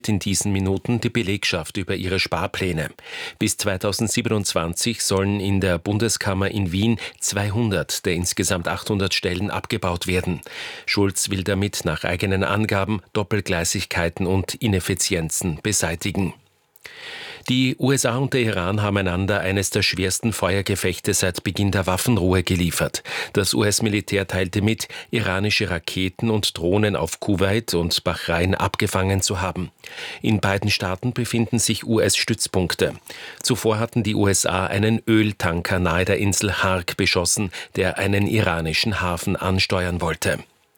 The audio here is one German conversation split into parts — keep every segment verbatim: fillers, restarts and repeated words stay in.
in diesen Minuten die Belegschaft über ihre Sparpläne. Bis zweitausendsiebenundzwanzig sollen in der Bundeskammer in Wien zweihundert der insgesamt achthundert Stellen abgebaut werden. Schulz will damit nach eigenen Angaben Doppelgleisigkeiten und Ineffizienzen beseitigen. Die U S A und der Iran haben einander eines der schwersten Feuergefechte seit Beginn der Waffenruhe geliefert. Das U S-Militär teilte mit, iranische Raketen und Drohnen auf Kuwait und Bahrain abgefangen zu haben. In beiden Staaten befinden sich U S-Stützpunkte. Zuvor hatten die U S A einen Öltanker nahe der Insel Hark beschossen, der einen iranischen Hafen ansteuern wollte.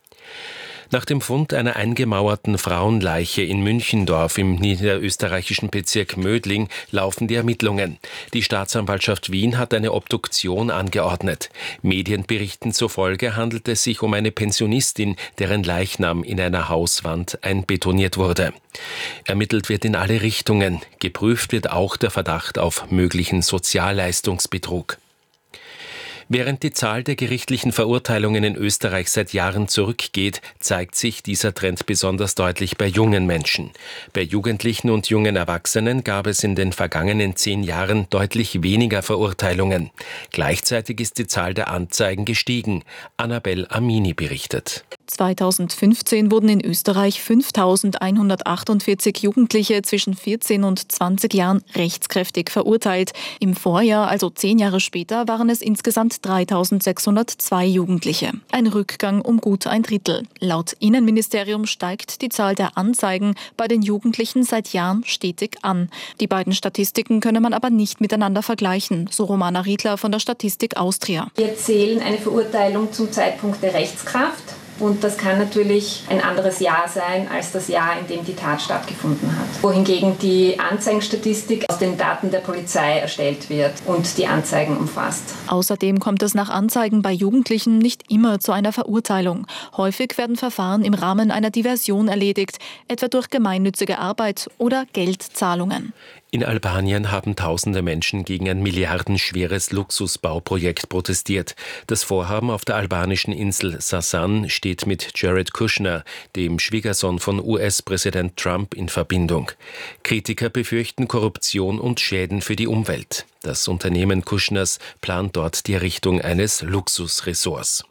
Nach dem Fund einer eingemauerten Frauenleiche in Münchendorf im niederösterreichischen Bezirk Mödling laufen die Ermittlungen. Die Staatsanwaltschaft Wien hat eine Obduktion angeordnet. Medienberichten zufolge handelt es sich um eine Pensionistin, deren Leichnam in einer Hauswand einbetoniert wurde. Ermittelt wird in alle Richtungen. Geprüft wird auch der Verdacht auf möglichen Sozialleistungsbetrug. Während die Zahl der gerichtlichen Verurteilungen in Österreich seit Jahren zurückgeht, zeigt sich dieser Trend besonders deutlich bei jungen Menschen. Bei Jugendlichen und jungen Erwachsenen gab es in den vergangenen zehn Jahren deutlich weniger Verurteilungen. Gleichzeitig ist die Zahl der Anzeigen gestiegen. Annabel Amini berichtet. zweitausendfünfzehn wurden in Österreich fünftausendeinhundertachtundvierzig Jugendliche zwischen vierzehn und zwanzig Jahren rechtskräftig verurteilt. Im Vorjahr, also zehn Jahre später, waren es insgesamt dreitausendsechshundertzwei Jugendliche. Ein Rückgang um gut ein Drittel. Laut Innenministerium steigt die Zahl der Anzeigen bei den Jugendlichen seit Jahren stetig an. Die beiden Statistiken könne man aber nicht miteinander vergleichen, so Romana Riedler von der Statistik Austria. Wir zählen eine Verurteilung zum Zeitpunkt der Rechtskraft. Und das kann natürlich ein anderes Jahr sein als das Jahr, in dem die Tat stattgefunden hat. Wohingegen die Anzeigenstatistik aus den Daten der Polizei erstellt wird und die Anzeigen umfasst. Außerdem kommt es nach Anzeigen bei Jugendlichen nicht immer zu einer Verurteilung. Häufig werden Verfahren im Rahmen einer Diversion erledigt, etwa durch gemeinnützige Arbeit oder Geldzahlungen. In Albanien haben tausende Menschen gegen ein milliardenschweres Luxusbauprojekt protestiert. Das Vorhaben auf der albanischen Insel Sasan steht mit Jared Kushner, dem Schwiegersohn von U S-Präsident Trump, in Verbindung. Kritiker befürchten Korruption und Schäden für die Umwelt. Das Unternehmen Kushners plant dort die Errichtung eines Luxusressorts.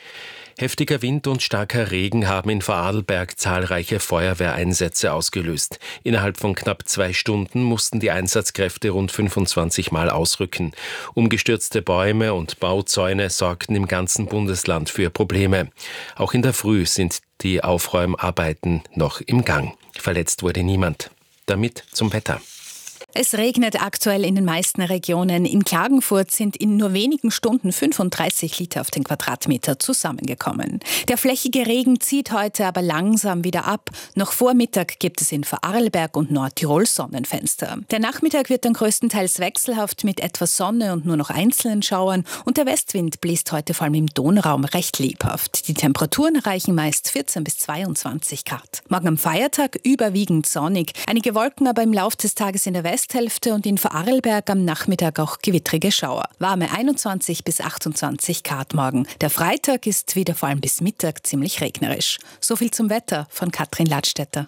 Heftiger Wind und starker Regen haben in Vorarlberg zahlreiche Feuerwehreinsätze ausgelöst. Innerhalb von knapp zwei Stunden mussten die Einsatzkräfte rund fünfundzwanzig Mal ausrücken. Umgestürzte Bäume und Bauzäune sorgten im ganzen Bundesland für Probleme. Auch in der Früh sind die Aufräumarbeiten noch im Gang. Verletzt wurde niemand. Damit zum Wetter. Es regnet aktuell in den meisten Regionen. In Klagenfurt sind in nur wenigen Stunden fünfunddreißig Liter auf den Quadratmeter zusammengekommen. Der flächige Regen zieht heute aber langsam wieder ab. Noch vor Mittag gibt es in Vorarlberg und Nordtirol Sonnenfenster. Der Nachmittag wird dann größtenteils wechselhaft mit etwas Sonne und nur noch einzelnen Schauern. Und der Westwind bläst heute vor allem im Donraum recht lebhaft. Die Temperaturen erreichen meist vierzehn bis zweiundzwanzig Grad. Morgen am Feiertag überwiegend sonnig. Einige Wolken aber im Laufe des Tages in der Westhälfte und in Vorarlberg am Nachmittag auch gewittrige Schauer. Warme einundzwanzig bis achtundzwanzig Grad morgen. Der Freitag ist wieder vor allem bis Mittag ziemlich regnerisch. So viel zum Wetter von Katrin Ladstätter.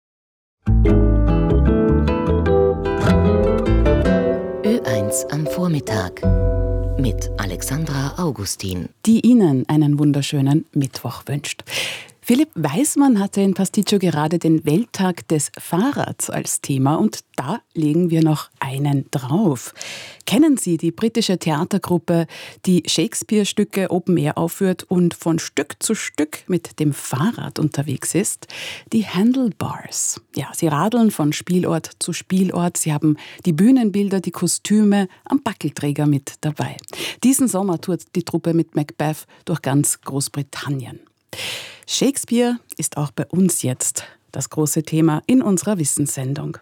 Ö eins am Vormittag mit Alexandra Augustin, die Ihnen einen wunderschönen Mittwoch wünscht. Philipp Weismann hatte in Pasticcio gerade den Welttag des Fahrrads als Thema und da legen wir noch einen drauf. Kennen Sie die britische Theatergruppe, die Shakespeare-Stücke Open Air aufführt und von Stück zu Stück mit dem Fahrrad unterwegs ist? Die Handlebars. Ja, sie radeln von Spielort zu Spielort. Sie haben die Bühnenbilder, die Kostüme am Backelträger mit dabei. Diesen Sommer tourt die Truppe mit Macbeth durch ganz Großbritannien. Shakespeare ist auch bei uns jetzt das große Thema in unserer Wissenssendung.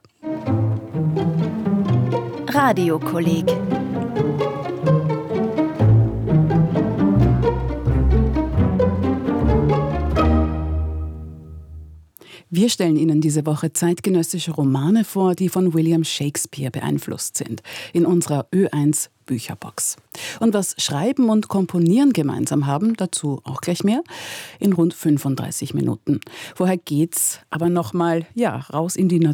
Radiokolleg. Wir stellen Ihnen diese Woche zeitgenössische Romane vor, die von William Shakespeare beeinflusst sind. In unserer Ö eins Bücherbox. Und was Schreiben und Komponieren gemeinsam haben, dazu auch gleich mehr, in rund fünfunddreißig Minuten. Vorher geht's aber nochmal, ja, raus in die Natur.